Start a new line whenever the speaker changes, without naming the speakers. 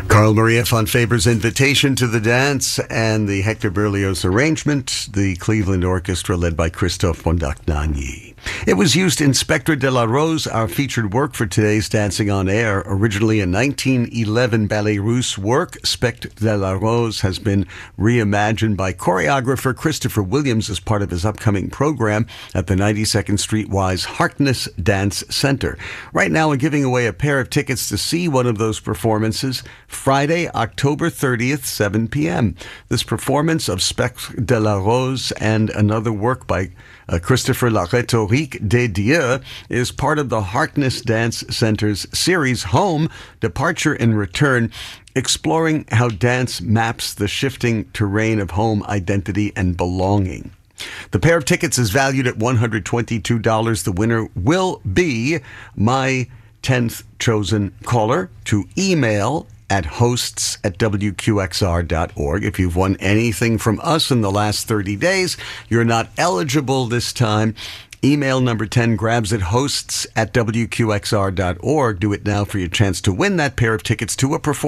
Carl Maria Fonfaber's invitation to the dance and the Hector Berlioz arrangement, the Cleveland Orchestra led by Christophe Bondagnani. It was used in Spectre de la Rose, our featured work for today's Dancing on Air. Originally a 1911 Ballet Russe work, Spectre de la Rose has been reimagined by choreographer Christopher Williams as part of his upcoming program at the 92nd Street Wise Harkness Dance Center. Right now we're giving away a pair of tickets to see one of those performances Friday, October 30th, 7 p.m. This performance of Spectre de la Rose and another work by Christopher La Rhétorique des Dieux is part of the Harkness Dance Center's series Home, Departure and Return, exploring how dance maps the shifting terrain of home identity and belonging. The pair of tickets is valued at $122. The winner will be my 10th chosen caller to email at hosts@wqxr.org. If you've won anything from us in the last 30 days, you're not eligible this time. Email number 10 grabs at hosts@wqxr.org. Do it now for your chance to win that pair of tickets to a performance